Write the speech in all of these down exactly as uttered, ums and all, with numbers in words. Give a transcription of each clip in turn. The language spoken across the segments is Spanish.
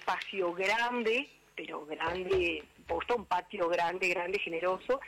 espacio grande, pero grande, posta, un patio grande, grande, generoso.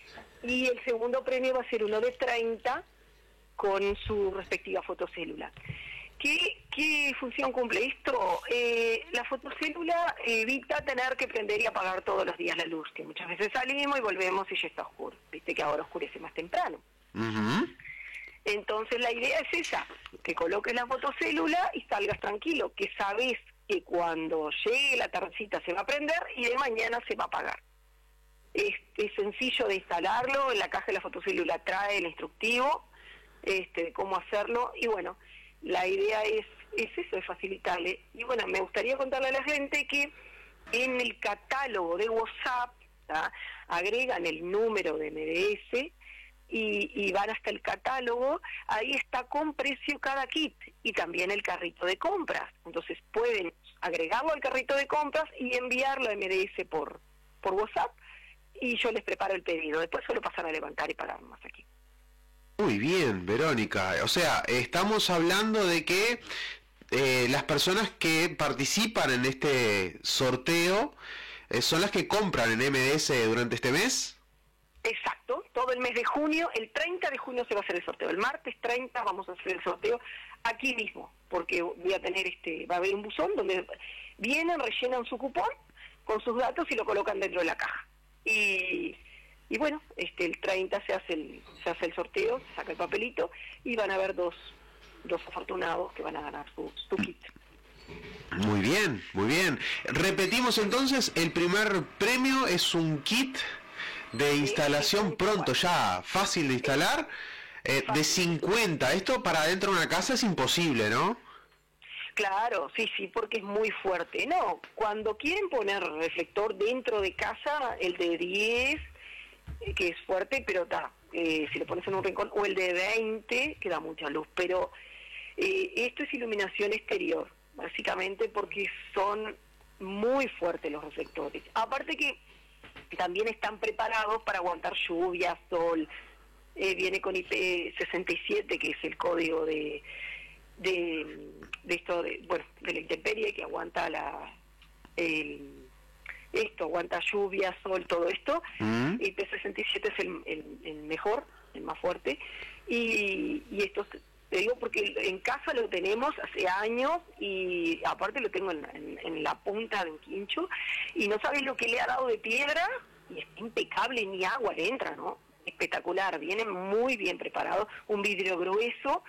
Y el segundo premio va a ser uno de treinta con su respectiva fotocélula. ¿Qué, qué función cumple esto? Eh, la fotocélula evita tener que prender y apagar todos los días la luz, que muchas veces salimos y volvemos y ya está oscuro. Viste que ahora oscurece más temprano. Uh-huh. Entonces la idea es esa, que coloques la fotocélula y salgas tranquilo, que sabes que cuando llegue la tardecita se va a prender y de mañana se va a apagar. Es, es sencillo de instalarlo, en la caja de la fotocélula trae el instructivo este, de cómo hacerlo, y bueno, la idea es, es eso, es facilitarle. Y bueno, me gustaría contarle a la gente que en el catálogo de WhatsApp, ¿tá?, agregan el número de M D S y, y van hasta el catálogo, ahí está con precio cada kit y también el carrito de compras. Entonces pueden agregarlo al carrito de compras y enviarlo a M D S por, por WhatsApp y yo les preparo el pedido. Después solo pasan a levantar y pagar más aquí. Muy bien, Verónica. O sea, estamos hablando de que eh, las personas que participan en este sorteo eh, son las que compran en M D S durante este mes. Exacto, todo el mes de junio, el treinta de junio se va a hacer el sorteo. El martes treinta vamos a hacer el sorteo aquí mismo, porque voy a tener este, va a haber un buzón donde vienen, rellenan su cupón con sus datos y lo colocan dentro de la caja. Y Y bueno, este el treinta se hace el se hace el sorteo, se saca el papelito y van a haber dos dos afortunados que van a ganar su, su kit. Muy bien, muy bien. Repetimos entonces, el primer premio es un kit de instalación sí, pronto ya, fácil de instalar, eh, de cincuenta. Esto para dentro de una casa es imposible, ¿no? Claro, sí, sí, porque es muy fuerte. No, cuando quieren poner reflector dentro de casa, el de diez, que es fuerte, pero está, eh, si lo pones en un rincón, o el de veinte, que da mucha luz, pero eh, esto es iluminación exterior, básicamente porque son muy fuertes los reflectores. Aparte que también están preparados para aguantar lluvia, sol, eh, viene con I P sesenta y siete, que es el código de, de, de esto, de, bueno, de la intemperie, que aguanta la... el esto, aguanta lluvia, sol, todo esto, mm. I P sesenta y siete es el, el, el mejor, el más fuerte, y, y esto te digo porque en casa lo tenemos hace años, y aparte lo tengo en, en, en la punta de un quincho, y no sabes lo que le ha dado de piedra, y es impecable, ni agua le entra, ¿no? Espectacular, viene muy bien preparado, un vidrio grueso,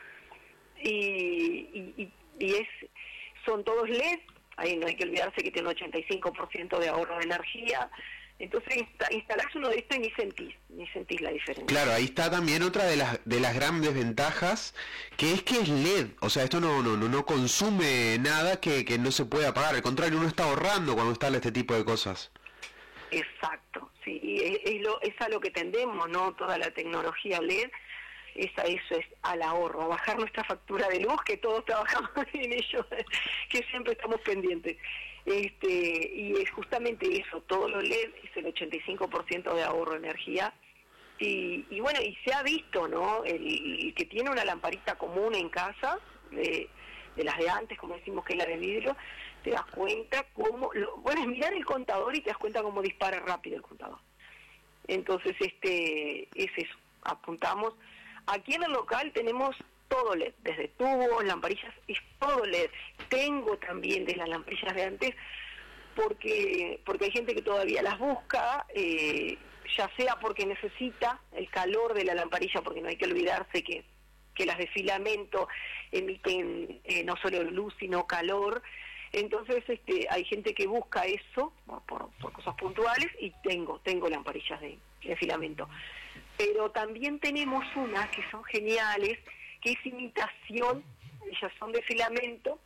y, y, y, y es son todos L E D. Ahí no hay que olvidarse que tiene un ochenta y cinco por ciento de ahorro de energía. Entonces insta instalás uno de estos y ni sentís, ni sentís la diferencia. Claro, ahí está también otra de las de las grandes ventajas, que es que es L E D. O sea, esto no no no, no consume nada que, que no se pueda apagar. Al contrario, uno está ahorrando cuando instala este tipo de cosas. Exacto, sí, es, es, lo, es a lo que tendemos, ¿no? Toda la tecnología L E D. Esa, eso es al ahorro, a bajar nuestra factura de luz, que todos trabajamos en ello, que siempre estamos pendientes. Este, y es justamente eso, todo lo L E D es el ochenta y cinco por ciento de ahorro de energía. Y, y bueno, y se ha visto, ¿no? El, el que tiene una lamparita común en casa, de, de las de antes, como decimos que es la de vidrio, te das cuenta cómo, lo, bueno, es mirar el contador y te das cuenta cómo dispara rápido el contador. Entonces, este, es eso, apuntamos. Aquí en el local tenemos todo L E D, desde tubos, lamparillas, es todo L E D. Tengo también de las lamparillas de antes, porque porque hay gente que todavía las busca, eh, ya sea porque necesita el calor de la lamparilla, porque no hay que olvidarse que, que las de filamento emiten eh, no solo luz, sino calor. Entonces este, hay gente que busca eso por, por cosas puntuales, y tengo tengo lamparillas de, de filamento. Pero también tenemos unas que son geniales, que es imitación, ellas son de filamento,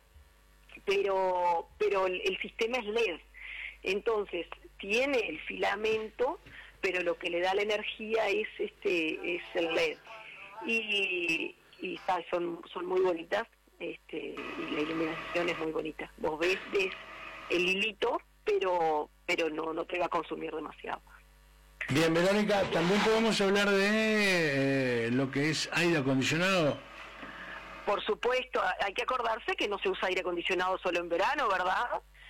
pero pero el, el sistema es L E D. Entonces tiene el filamento, pero lo que le da la energía es este es el L E D. Y, y está, son son muy bonitas, este y la iluminación es muy bonita. Vos ves, ves el hilito, pero pero no no te va a consumir demasiado. Bien, Verónica, también podemos hablar de eh, lo que es aire acondicionado. Por supuesto, hay que acordarse que no se usa aire acondicionado solo en verano, ¿verdad? Eh,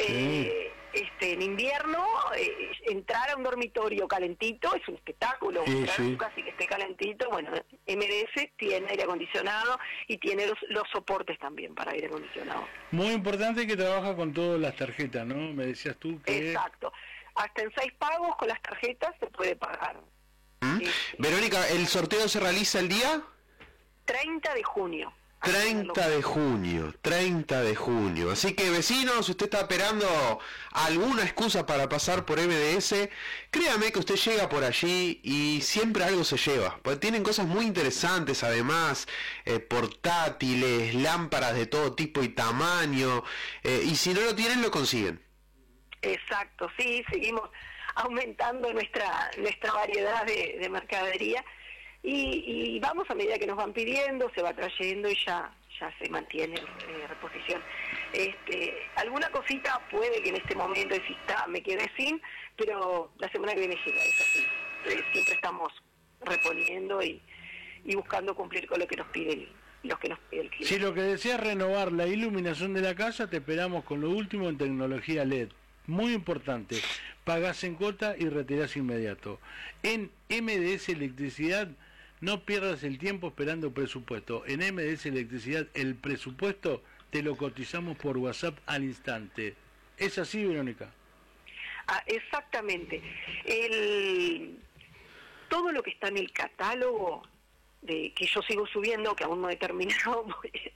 Eh, este, en invierno, eh, entrar a un dormitorio calentito es un espectáculo, sí, entrar sí. a tu casa y que esté calentito. Bueno, M D S tiene aire acondicionado y tiene los, los soportes también para aire acondicionado. Muy importante que trabaja con todas las tarjetas, ¿no? Me decías tú que... Exacto. Hasta en seis pagos con las tarjetas se puede pagar. ¿Mm? Este, Verónica, ¿el sorteo se realiza el día? treinta de junio. treinta de junio, treinta de junio. Así que vecinos, si usted está esperando alguna excusa para pasar por M D S, créame que usted llega por allí y siempre algo se lleva. Porque tienen cosas muy interesantes además, eh, portátiles, lámparas de todo tipo y tamaño, eh, y si no lo tienen lo consiguen. Exacto, sí, seguimos aumentando nuestra nuestra variedad de, de mercadería. Y, y vamos a medida que nos van pidiendo, se va trayendo y ya ya se mantiene eh, reposición. Este, alguna cosita puede que en este momento exista, me quede sin, pero la semana que viene llega, es así. Eh, siempre estamos reponiendo y, y buscando cumplir con lo que nos piden los que nos pide el cliente. Si lo que deseas renovar la iluminación de la casa, te esperamos con lo último en tecnología L E D. Muy importante, pagás en cuota y retirás inmediato. En M D S Electricidad, no pierdas el tiempo esperando presupuesto. En M D S Electricidad, el presupuesto te lo cotizamos por WhatsApp al instante. ¿Es así, Verónica? Ah, exactamente. El, todo lo que está en el catálogo, de que yo sigo subiendo, que aún no he terminado,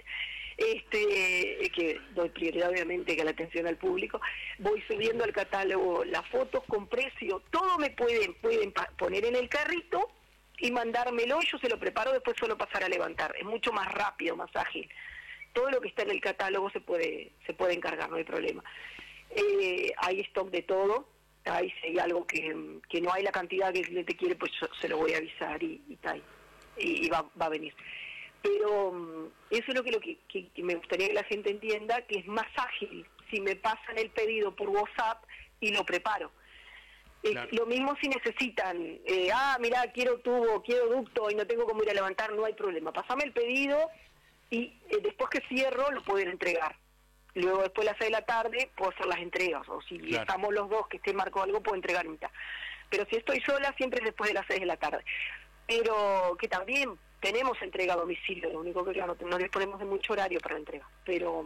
este que doy prioridad obviamente que a la atención al público, voy subiendo al catálogo las fotos con precio, todo me pueden, pueden poner en el carrito y mandármelo, yo se lo preparo, después solo pasar a levantar, es mucho más rápido, más ágil. Todo lo que está en el catálogo se puede se puede encargar, no hay problema. Eh, hay stock de todo, hay, si hay algo que, que no hay la cantidad que el cliente quiere, pues yo se lo voy a avisar y, y tal, y, y va, va a venir. Pero eso es lo que, lo que, que, que me gustaría que la gente entienda, que es más ágil si me pasan el pedido por WhatsApp y lo preparo. Claro. Eh, lo mismo si necesitan, eh, ah, mira, quiero tubo, quiero ducto y no tengo cómo ir a levantar, no hay problema. Pasame el pedido y eh, después que cierro lo pueden entregar. Luego después de las seis de la tarde puedo hacer las entregas, o si claro. estamos los dos que esté marcado algo, puedo entregar mitad. Pero si estoy sola, siempre es después de las seis de la tarde. Pero que también tenemos entrega a domicilio, lo único que claro, no disponemos de mucho horario para la entrega. Pero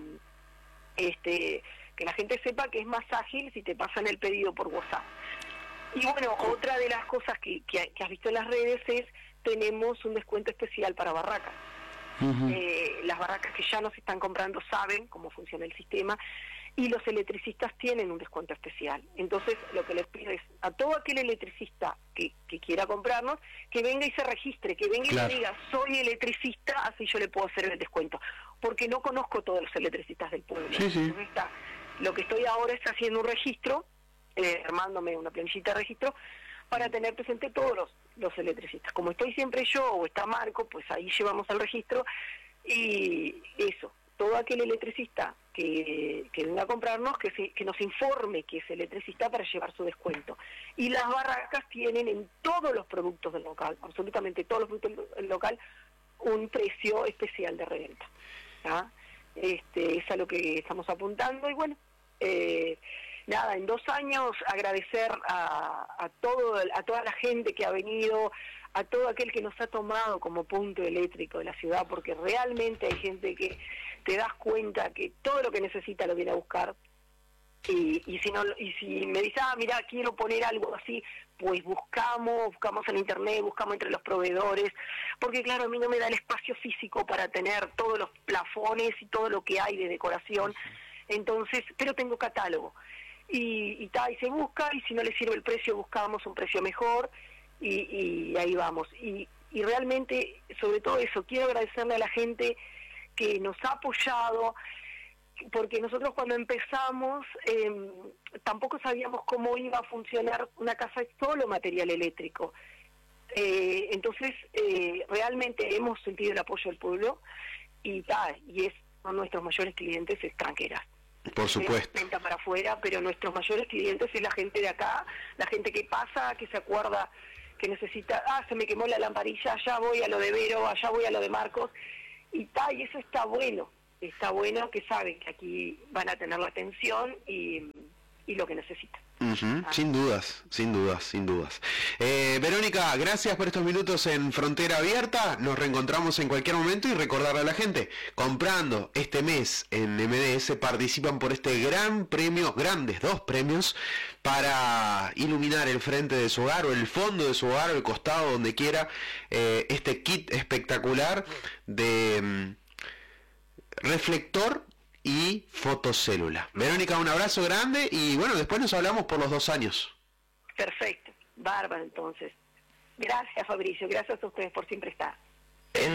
este que la gente sepa que es más ágil si te pasan el pedido por WhatsApp. Y bueno, otra de las cosas que, que, que has visto en las redes es, tenemos un descuento especial para barracas. Uh-huh. eh, las barracas que ya nos están comprando saben cómo funciona el sistema y los electricistas tienen un descuento especial. Entonces lo que les pido es a todo aquel electricista que, que quiera comprarnos, que venga y se registre, que venga claro. y me diga, soy electricista, así yo le puedo hacer el descuento. Porque no conozco todos los electricistas del pueblo. Sí, sí. Está, lo que estoy ahora es haciendo un registro, eh, armándome una planillita de registro, para tener presente todos los, los electricistas. Como estoy siempre yo o está Marco, pues ahí llevamos al registro y eso, todo aquel electricista que, que venga a comprarnos, que, se, que nos informe que es electricista para llevar su descuento. Y las barracas tienen en todos los productos del local, absolutamente todos los productos del local, un precio especial de reventa. ¿Ah? Este, es a lo que estamos apuntando y bueno, eh, nada, en dos años agradecer a, a todo a toda la gente que ha venido, a todo aquel que nos ha tomado como punto eléctrico de la ciudad, porque realmente hay gente que te das cuenta que todo lo que necesita lo viene a buscar. Y, y si no y si me dice, ah, mira, quiero poner algo así, pues buscamos, buscamos en internet, buscamos entre los proveedores, porque claro, a mí no me da el espacio físico para tener todos los plafones y todo lo que hay de decoración, entonces, pero tengo catálogo. Y, y, ta, y se busca, y si no le sirve el precio, buscamos un precio mejor, y, y ahí vamos. Y, y realmente, sobre todo eso, quiero agradecerle a la gente que nos ha apoyado, porque nosotros cuando empezamos eh, tampoco sabíamos cómo iba a funcionar una casa de solo material eléctrico. Eh, entonces, eh, realmente hemos sentido el apoyo del pueblo, y, ta, y es, son nuestros mayores clientes extranjeras. Por supuesto. Venta para afuera, pero nuestros mayores clientes es la gente de acá, la gente que pasa, que se acuerda, que necesita, ah, se me quemó la lamparilla, allá voy a lo de Vero, allá voy a lo de Marcos, y tal, y eso está bueno, está bueno que saben que aquí van a tener la atención y, y lo que necesitan. Uh-huh. Ah. Sin dudas, sin dudas, sin dudas. Eh, Verónica, gracias por estos minutos en Frontera Abierta. Nos reencontramos en cualquier momento y recordarle a la gente, comprando este mes en M D S participan por este gran premio, grandes dos premios, para iluminar el frente de su hogar o el fondo de su hogar o el costado, donde quiera, eh, este kit espectacular de um, reflector y fotocélula. Verónica, un abrazo grande y bueno, después nos hablamos por los dos años. Perfecto, bárbaro entonces. Gracias, Fabricio, gracias a ustedes por siempre estar.